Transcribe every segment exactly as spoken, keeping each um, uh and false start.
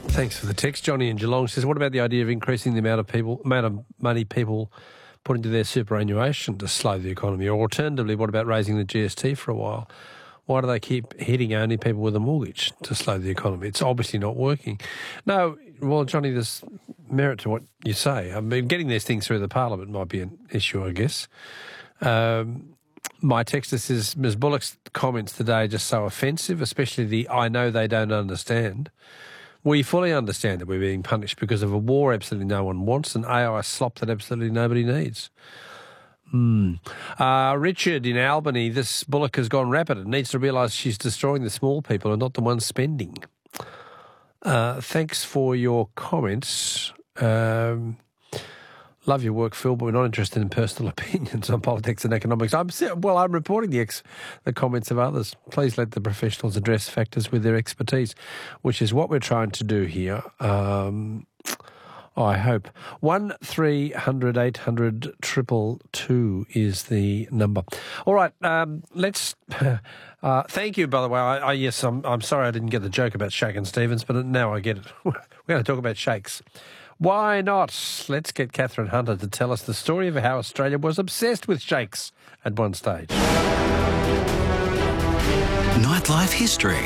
Thanks for the text. Johnny in Geelong says, what about the idea of increasing the amount of people, amount of money people put into their superannuation to slow the economy? Or alternatively, what about raising the G S T for a while? Why do they keep hitting only people with a mortgage to slow the economy? It's obviously not working. No, well, Johnny, there's merit to what you say. I mean, getting these things through the Parliament might be an issue, I guess. Um, my texter says, Miz Bullock's comments today are just so offensive, especially the I know they don't understand. We fully understand that we're being punished because of a war absolutely no one wants and A I slop that absolutely nobody needs. Mm. Uh, Richard in Albany, this Bullock has gone rapid and needs to realise she's destroying the small people and not the ones spending. Uh, thanks for your comments. Um, love your work, Phil, but we're not interested in personal opinions on politics and economics. I'm well, I'm reporting the ex, the comments of others. Please let the professionals address factors with their expertise, which is what we're trying to do here. Um, I hope. One three hundred eight hundred triple two is the number. All right, um, let's. Uh, thank you, by the way. I, I, yes, I'm. I'm sorry I didn't get the joke about Shakin Stevens, but now I get it. We're going to talk about shakes. Why not? Let's get Catherine Hunter to tell us the story of how Australia was obsessed with shakes at one stage. Nightlife history.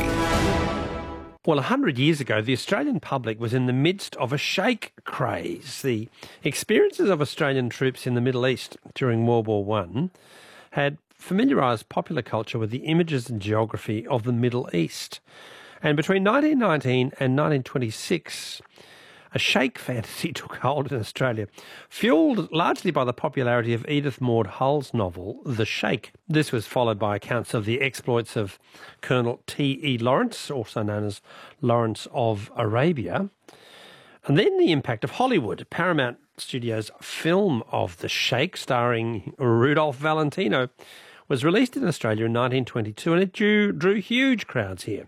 Well, a hundred years ago, the Australian public was in the midst of a shake craze. The experiences of Australian troops in the Middle East during World War One had familiarised popular culture with the images and geography of the Middle East. And between nineteen nineteen and nineteen twenty-six, a shake fantasy took hold in Australia, fuelled largely by the popularity of Edith Maud Hull's novel, The Shake. This was followed by accounts of the exploits of Colonel T E Lawrence, also known as Lawrence of Arabia, and then the impact of Hollywood. Paramount Studios' film of The Shake, starring Rudolph Valentino, was released in Australia in nineteen twenty-two, and it drew, drew huge crowds here.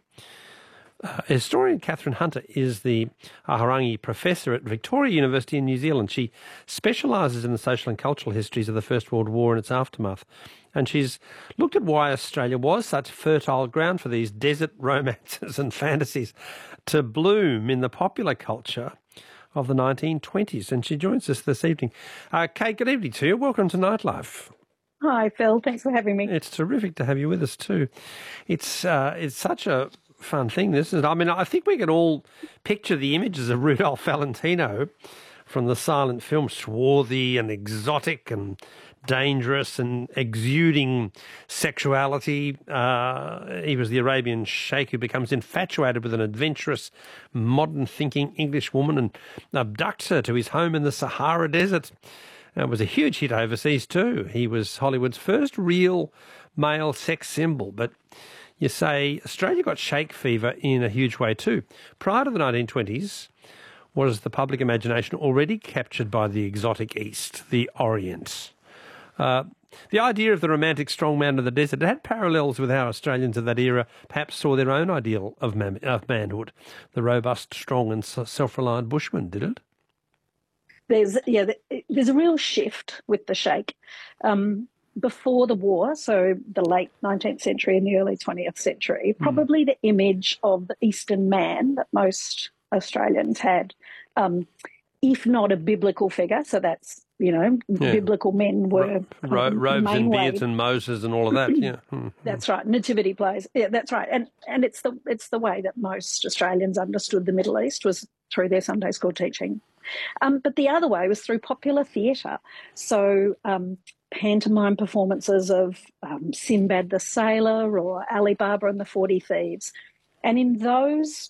Uh, historian Catherine Hunter is the Aharangi Professor at Victoria University in New Zealand. She specialises in the social and cultural histories of the First World War and its aftermath. And she's looked at why Australia was such fertile ground for these desert romances and fantasies to bloom in the popular culture of the nineteen twenties. And she joins us this evening. Uh, Kate, good evening to you. Welcome to Nightlife. Hi, Phil. Thanks for having me. It's terrific to have you with us too. It's uh, it's such a fun thing, this is. I mean, I think we can all picture the images of Rudolph Valentino from the silent film, swarthy and exotic and dangerous and exuding sexuality. Uh, he was the Arabian sheikh who becomes infatuated with an adventurous, modern-thinking English woman and abducts her to his home in the Sahara Desert. It was a huge hit overseas too. He was Hollywood's first real male sex symbol, but you say Australia got shake fever in a huge way too. Prior to the nineteen twenties, was the public imagination already captured by the exotic East, the Orient? Uh, the idea of the romantic strongman of the desert had parallels with how Australians of that era perhaps saw their own ideal of, man- of manhood, the robust, strong and self-reliant bushman, did it? There's yeah, there's a real shift with the shake. Um, Before the war, so the late nineteenth century and the early twentieth century, probably mm. the image of the Eastern man that most Australians had, um, if not a biblical figure, so that's, you know, yeah. biblical men were... Ro- um, robes and beards and Moses and all of that, yeah. That's right, nativity plays. Yeah, that's right. And and it's the it's the way that most Australians understood the Middle East was through their Sunday school teaching. Um, but the other way was through popular theatre. So... Um, pantomime performances of um, Sinbad the Sailor or Ali Baba and the Forty Thieves. And in those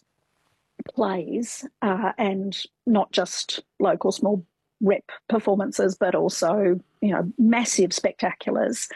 plays, uh, and not just local small rep performances, but also, you know, massive spectaculars,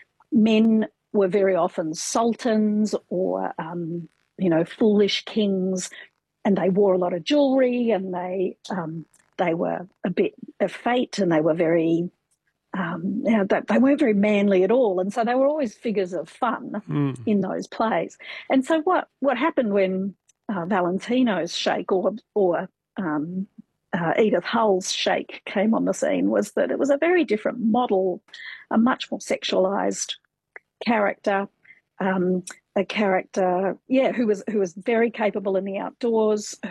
men were very often sultans or, um, you know, foolish kings, and they wore a lot of jewellery and they, um, they were a bit effete and they were very... Um, you know, they, they weren't very manly at all, and so they were always figures of fun mm. in those plays. And so what, what happened when uh, Valentino's shake or, or um, uh, Edith Hull's shake came on the scene was that it was a very different model, a much more sexualised character, um, a character, yeah, who was who was very capable in the outdoors,